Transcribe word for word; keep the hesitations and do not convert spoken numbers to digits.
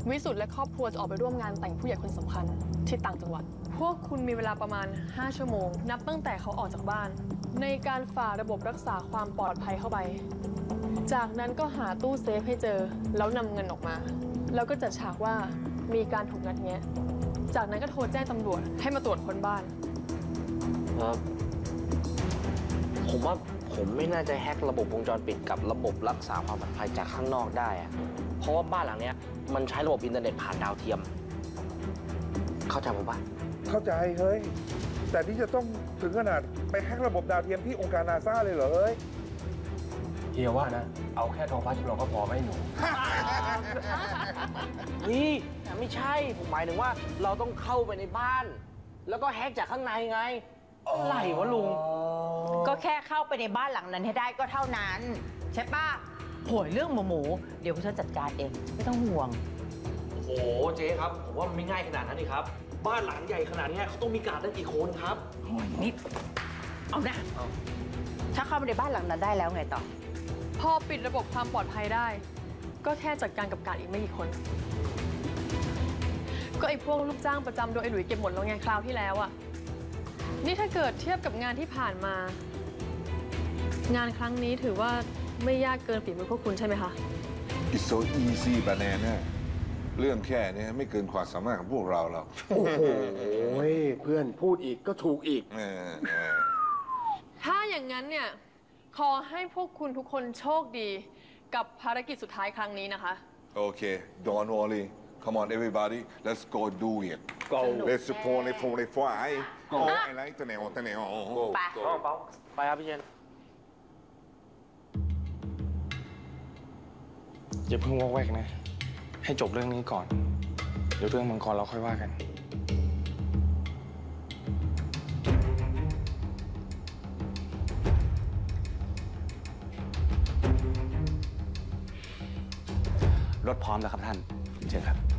วิสุทธ์และครอบครัวจะออกไปร่วมงานแต่งผู้ใหญ่คนสำคัญที่ต่างจังหวัดพวกคุณมีเวลาประมาณห้าชั่วโมงนับตั้งแต่เขาออกจากบ้านในการฝ่าระบบรักษาความปลอดภัยเข้าไปจากนั้นก็หาตู้เซฟให้เจอแล้วนำเงินออกมาแล้วก็จัดฉากว่ามีการถูกงัดแงะจากนั้นก็โทรแจ้งตำรวจให้มาตรวจค้นบ้านผมว่าผมไม่น่าจะแฮ็กระบบวงจรปิดกับระบบรักษาความปลอดภัยจากข้างนอกได้อะเพราะว่าบ้านหลังนี้มันใช้ระบบอินเทอร์เน็ตผ่านดาวเทียมเข้าใจผมปะเข้าใจเฮ้ยแต่ที่จะต้องถึงขนาดไปแฮ็กระบบดาวเทียมที่องค์การนาซาเลยเหรอเฮ้ยเฮียว่านะเอาแค่ท้องฟ้าจำลองก็พอไหมหนูนี่ไม่ใช่ผมหมายถึงว่าเราต้องเข้าไปในบ้านแล้วก็แฮ็กจากข้างในไงอะไรวะลุงก็แค่เข้าไปในบ้านหลังนั้นให้ได้ก็เท่านั้นใช่ปะโหยเรื่องหมูหมูเดี๋ยวฉันจัดการเองไม่ต้องห่วงโอ้โหเจ๊ครับผมว่ามันไม่ง่ายขนาดนั้นนี่ครับบ้านหลังใหญ่ขนาดนี้เขาต้องมีการตั้งกี่คนครับโอ้ยนี่เอานะถ้าเข้าไปในบ้านหลังนั้นได้แล้วไงต่อพอปิดระบบความปลอดภัยได้ก็แค่จัดการกับการอีกไม่กี่คนก็ไอ้พวกลูกจ้างประจำโดยไอ้หลุยเก็บหมดแล้วไงคราวที่แล้วอะนี่ถ้าเกิดเทียบกับงานที่ผ่านมางานครั้งนี้ถือว่าไม่ยากเกินฝีมือพวกคุณใช่ไหมคะ It's so easy banana เรื่องแค่นี้ไม่เกินความสามารถของพวกเราหรอกโอ้โหเพื่อนพูดอีกก็ถูกอีกถ้าอย่างนั้นเนี่ยขอให้พวกคุณทุกคนโชคดีกับภารกิจสุดท้ายครั้งนี้นะคะโอเค Don't worry Come on everybody let's go do it Go Let's pour les pour les fois Go ไอ้ไรตัวแนวตัวแนวไปไปครับพี่เชนอย่าเพิ่งวอกแวกนะให้จบเรื่องนี้ก่อนเดี๋ยวเรื่องมังกรเราค่อยว่ากันรถพร้อมแล้วครับท่านเชิญครับ